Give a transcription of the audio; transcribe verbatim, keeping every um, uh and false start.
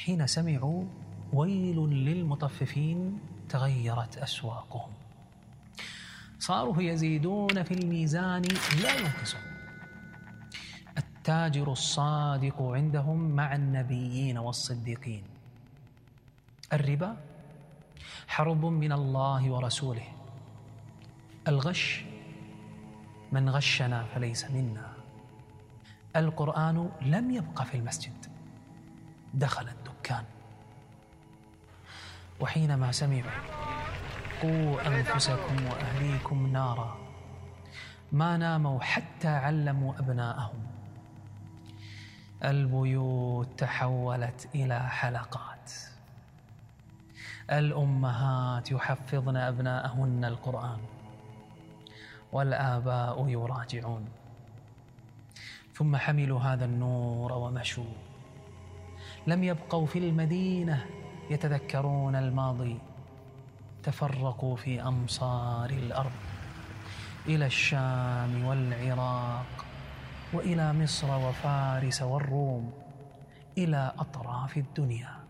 حين سمعوا ويل للمطففين تغيرت أسواقهم، صاروا يزيدون في الميزان لا ينقصون. التاجر الصادق عندهم مع النبيين والصديقين. الربا حرب من الله ورسوله. الغش من غشنا فليس منا. القرآن لم يبق في المسجد، دخل الدكان. وحينما سمعوا قوا أنفسكم وأهليكم نارا ما ناموا حتى علموا أبناءهم. البيوت تحولت إلى حلقات. الأمهات يحفظن أبناءهن القرآن والآباء يراجعون. ثم حملوا هذا النور ومشوا. لم يبقوا في المدينة يتذكرون الماضي، تفرقوا في أمصار الأرض إلى الشام والعراق وإلى مصر وفارس والروم، إلى أطراف الدنيا.